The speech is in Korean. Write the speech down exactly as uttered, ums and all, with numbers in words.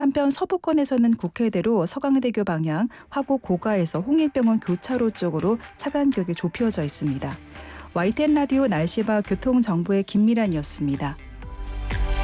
한편 서부권에서는 국회대로 서강대교 방향, 화곡 고가에서 홍익병원 교차로 쪽으로 차간격이 좁혀져 있습니다. 와이티엔 라디오 날씨와 교통정보의 김미란이었습니다.